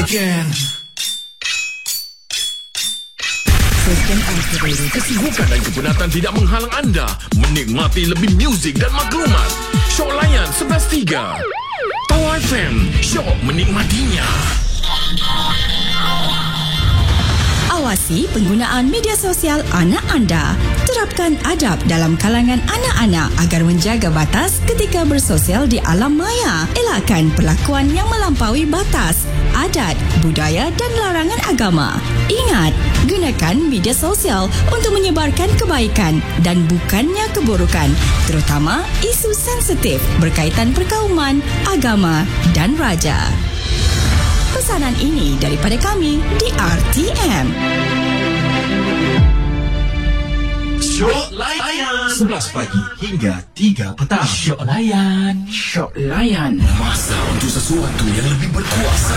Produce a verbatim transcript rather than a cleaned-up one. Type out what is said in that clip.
weekend. Kesibukan dan kepenatan tidak menghalang anda menikmati lebih muzik dan maklumat. Syok Layan sebelas tiga. Power F M, syok menikmatinya. Awasi penggunaan media sosial anak anda. Terapkan adab dalam kalangan anak-anak agar menjaga batas ketika bersosial di alam maya. Elakkan perlakuan yang melampaui batas, adat, budaya dan larangan agama. Ingat, gunakan media sosial untuk menyebarkan kebaikan dan bukannya keburukan, terutama isu sensitif berkaitan perkauman, agama dan raja. Pesanan ini daripada kami di R T M. Syok Layan sebelas pagi hingga tiga petang. Syok Layan, Syok Layan. Masa untuk sesuatu yang lebih berkuasa.